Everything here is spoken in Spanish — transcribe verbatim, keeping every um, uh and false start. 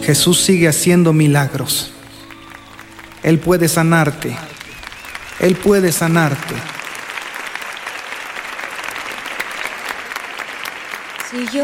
Jesús sigue haciendo milagros. Él puede sanarte. Él puede sanarte. Si yo